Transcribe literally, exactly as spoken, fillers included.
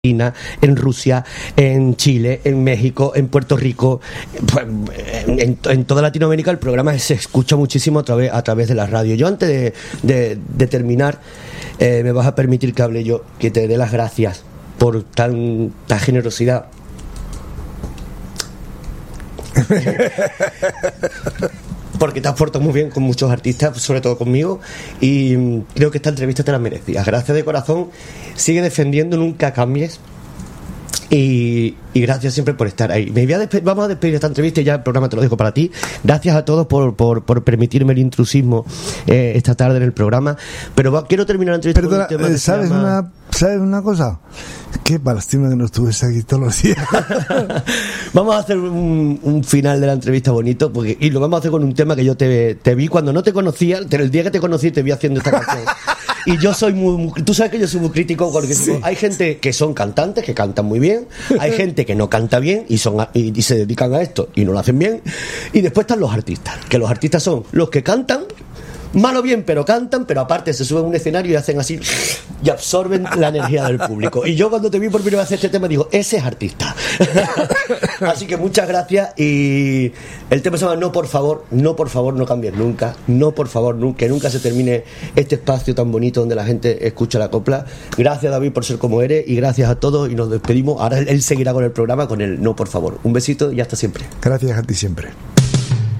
en Rusia, en Chile, en México, en Puerto Rico, pues, en, en toda Latinoamérica el programa se escucha muchísimo a través, a través de la radio. Yo antes de, de, de terminar, eh, me vas a permitir que hable yo, que te dé las gracias por tanta generosidad. Porque te has portado muy bien con muchos artistas, sobre todo conmigo, y creo que esta entrevista te la merecías. Gracias de corazón, sigue defendiendo, nunca cambies, y, y gracias siempre por estar ahí. Me voy a despe- vamos a despedir esta entrevista y ya el programa te lo dejo para ti. Gracias a todos por, por, por permitirme el intrusismo eh, esta tarde en el programa, pero va, quiero terminar la entrevista. Perdona, con un tema que ¿sabes, se llama... una, ¿sabes una cosa? Qué lástima que no estuviese aquí todos los días. Vamos a hacer un, un final de la entrevista bonito, porque, y lo vamos a hacer con un tema que yo te, te vi cuando no te conocía. El día que te conocí te vi haciendo esta canción. Y yo soy muy, muy, tú sabes que yo soy muy crítico porque sí. Hay gente que son cantantes, que cantan muy bien, hay gente que no canta bien y son y, y se dedican a esto y no lo hacen bien, y después están los artistas, que los artistas son los que cantan mal o bien, pero cantan, pero aparte se suben a un escenario y hacen así y absorben la energía del público. Y yo cuando te vi por primera vez hacer este tema digo, ese es artista. Así que muchas gracias. Y el tema se llama No por favor, no por favor no cambies nunca, no por favor nunca, que nunca se termine este espacio tan bonito donde la gente escucha la copla. Gracias, David, por ser como eres, y gracias a todos, y nos despedimos. Ahora él seguirá con el programa con el No por favor. Un besito y hasta siempre. Gracias a ti siempre.